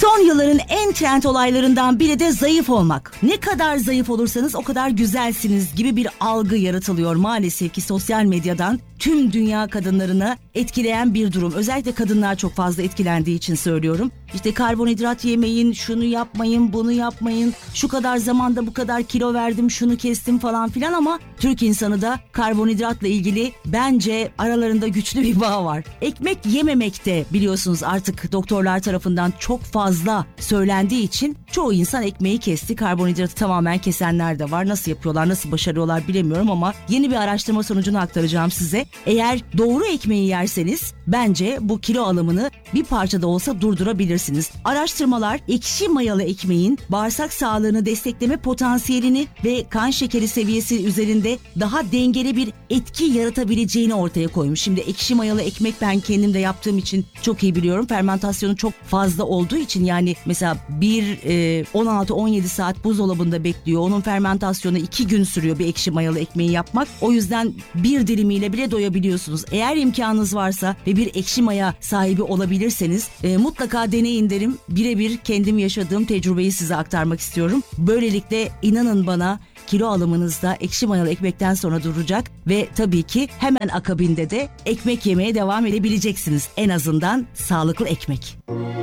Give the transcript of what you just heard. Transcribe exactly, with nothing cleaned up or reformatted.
Son yılların en trend olaylarından biri de zayıf olmak. Ne kadar zayıf olursanız o kadar güzelsiniz gibi bir algı yaratılıyor maalesef ki sosyal medyadan tüm dünya kadınlarına etkileyen bir durum. Özellikle kadınlar çok fazla etkilendiği için söylüyorum. İşte karbonhidrat yemeyin, şunu yapmayın, bunu yapmayın, şu kadar zamanda bu kadar kilo verdim, şunu kestim falan filan ama Türk insanı da karbonhidratla ilgili bence aralarında güçlü bir bağ var. Ekmek yememek de biliyorsunuz artık doktorlar tarafından çok fazla söylendiği için çoğu insan ekmeği kesti. Karbonhidratı tamamen kesenler de var. Nasıl yapıyorlar, nasıl başarıyorlar bilemiyorum ama yeni bir araştırma sonucunu aktaracağım size. Eğer doğru ekmeği yerseniz bence bu kilo alımını bir parça da olsa durdurabilirsiniz. Araştırmalar ekşi mayalı ekmeğin bağırsak sağlığını destekleme potansiyelini ve kan şekeri seviyesi üzerinde daha dengeli bir etki yaratabileceğini ortaya koymuş. Şimdi ekşi mayalı ekmek ben kendim de yaptığım için çok iyi biliyorum. Fermentasyonu çok fazla olduğu için yani mesela bir e, on altı on yedi saat buzdolabında bekliyor. Onun fermentasyonu iki gün sürüyor bir ekşi mayalı ekmeği yapmak. O yüzden bir dilimiyle bile doyabiliyorsunuz. Eğer imkanınız varsa ve bir ekşi maya sahibi olabilirseniz e, mutlaka deneyin derim. Birebir kendim yaşadığım tecrübeyi size aktarmak istiyorum. Böylelikle inanın bana kilo alımınızda ekşi mayalı ekmekten sonra duracak ve tabii ki hemen akabinde de ekmek yemeye devam edebileceksiniz. En azından sağlıklı ekmek.